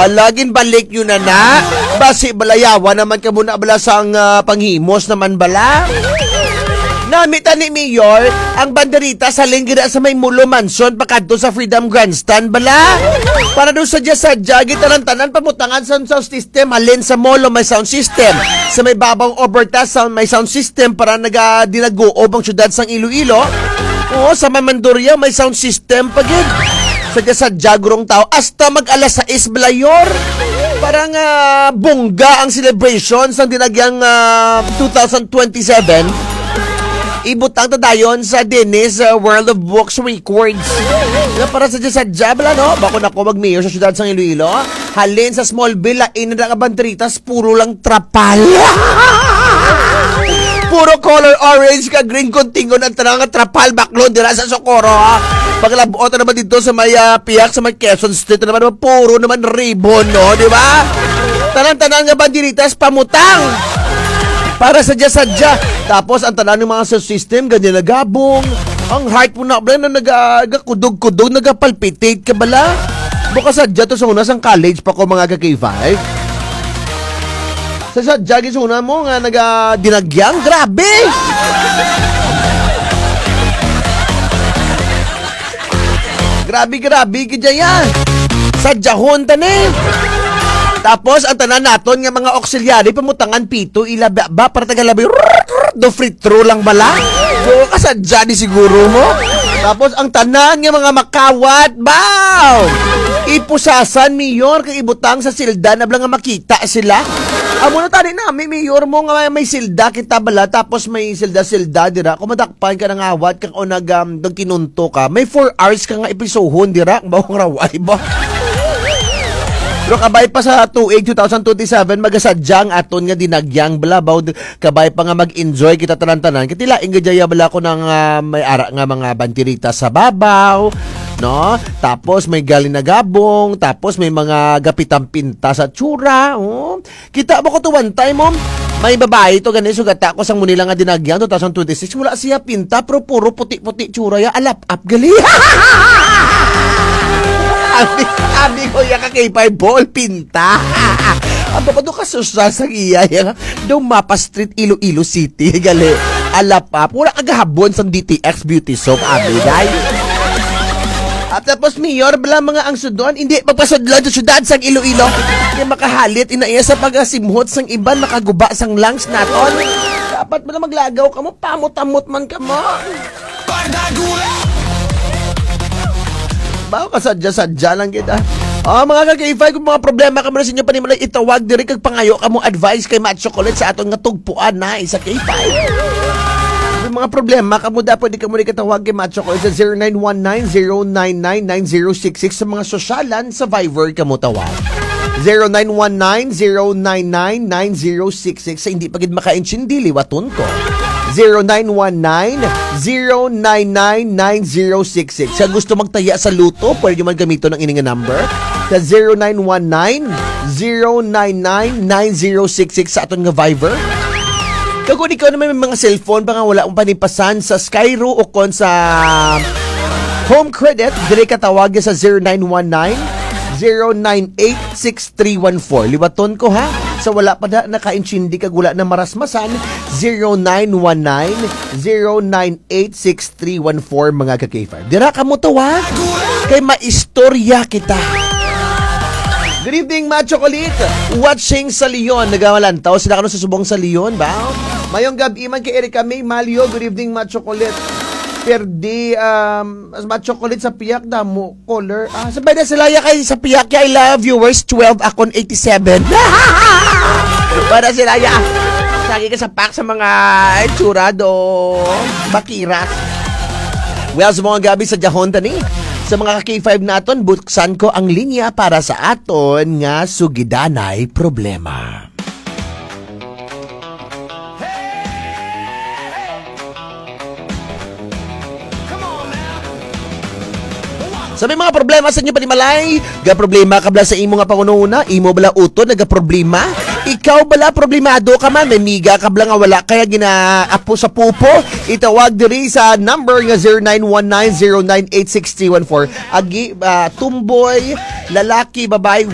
Lagin balik yun na. Basi balayawa naman ka muna bala sang panghimos naman bala. Namita ni Mayor ang banderita sa linggida sa may Mulo Mansion pakadto sa Freedom Grandstand bala. Para doon sadya gitanan-tanan pamutangan sa sound system halin sa molo may sound system. Sa may babang overtaas may sound system para dinaguob ang syudad sang Iloilo. Oo, sa Mandurria may sound system pagid. Sadya gurong tao hasta mag-alas 6 balayor. Parang bongga ang celebration sa dinagyang 2027. Ibutang ta dayon sa Dennis World of Books Records. Para sa bala, no? Bako na ko mag-mayor sa syudad sang Iloilo. Halin sa Smallville, lain na banteritas, puro lang trapal. Puro color orange ka green kontingon ang tanang trapal baklon dira sa Socorro. Paglabuot naman dito sa may Piak, sa may Quezon State naman, puro naman ribbon, no? Di ba? Tanang-tanang nga banderitas, pamutang. Para sadya. Tapos ang tanan ng mga system ganyan nagabong. Ang heart mo na na nagakudog-kudog, nagapalpitate ka bala. Buka sadya to sa una sang college pa ko mga ka-K5. Sa sadya sa una mo nga dinagyang, grabe. Grabe kidya yan. Sadyahon tanin. Tapos, ang tanan naton nga mga auxiliary, pamutangan pito, ilaba para tagalabay, do free throw lang bala. So, kasadya ni siguro mo. Tapos, ang tanan nga mga makawat, baw! Ipusasan, Mayor, kay ibutang sa silda, nablang nga makita sila. Amo na tani namin, Mayor mo nga may silda, kita bala, tapos may silda, dira. Kung madakpan ka ng awat, kang onag, kinunto ka, may 4 hours ka nga ipisohon, dira, bawang raway ba? Pero kabay pa sa 2027 magasadyang aton nga dinagyang balabaw kabay pa nga mag-enjoy kita tanan-tanan kitila ingajaya bala ko ng may ara nga mga bantirita sa babaw, no? Tapos may galing na gabong, tapos may mga gapitang pinta sa tsura. Oh. Kita mo ko to one time, may babae to ganito sugata ko sang munila nga dinagyang 2026 wala siya pinta pero puro puti-puti tsura ya alap-up gali. Abi ko yung kakay ball pinta. Ang papado ka susal sa iya daw Mapa Street, Iloilo City. Gali, alapap. Wala kagahabon sa DTX Beauty Soap. Abi, day. At tapos, Mayor, bala mga ang sudon, hindi magpasudlon sa syudad sang Iloilo. Hindi makahalit, inaiya sa pagasimhot sang iban, makaguba sang lungs naton. Dapat mo na maglagaw ka mo, pamot-amot man ka mo. Bao kasadya lang kita. Mga ka-K5, kung mga problema ka mo na sa inyo panimalay, itawag diri kag pangayo ka mo advice kay Matt Chocolate sa aton nga tugpuan na isa K5. Kung mga problema ka mo dapat di ka mo katawag kay Matt Chocolate sa 0919-099-9066 sa mga sosyalan sa Viber ka mo tawag. 0919-099-9066 sa hindi pagid makaintindi liwaton ko. 0919-099-9066. Sa gusto magtaya sa luto, pwede man gamito ng ininga number. Sa 0919-099-9066 sa aton nga Viber. Kung ikaw naman may mga cellphone pa nga wala akong panipasan sa Skyro o kon sa Home Credit, dire katawag sa 0919-098-6314. Liwaton ko ha. Sa wala pa na nakaintindi kag wala na marasmasan 0919-098-6314 mga ka-K5. Dira ka mo tawag kay maistorya kita. Good evening, Matt Chocolate. Watching sa Leon. Nagawalantaw sila kano sa subong sa Leon ba? Mayong gabi man kay Erika May Malio. Good evening, Matt Chocolate. Perdi Matt Chocolate sa piyak na mo color. Sabay na sila kay sa piyak I love viewers 12 akon 87. Para sila lagi ka sa pack sa mga etsurado bakiras. Well, sa mga gabi sa Jahon tani. Sa mga K5 naton, buksan ko ang linya para sa aton nga sugidanay problema. Sa may mga problema sa inyo panimalay, ga problema ka bala sa imo nga pangununa, imo bala uto naga problema, ikaw bala problemado ka man, may miga ka bala nga wala kaya ginaapo sa pupo, itawag diri sa number nga 0919-098-6314. Agi tumboy, lalaki, babae,